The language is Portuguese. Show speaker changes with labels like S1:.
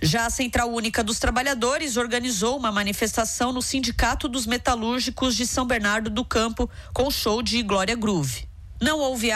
S1: Já a Central Única dos Trabalhadores organizou uma manifestação no Sindicato dos Metalúrgicos de São Bernardo do Campo com show de Glória Groove. Não houve